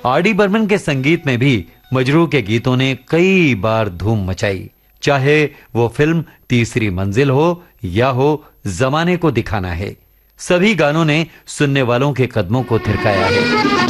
RD. Burman के संगीत में भी मजरू के गीतों ने कई बार धूम मचाई, चाहे वो फिल्म तीसरी मंजिल हो या हो जमाने को दिखाना है। सभी गानों ने सुनने वालों के कदमों को थिरकाया है।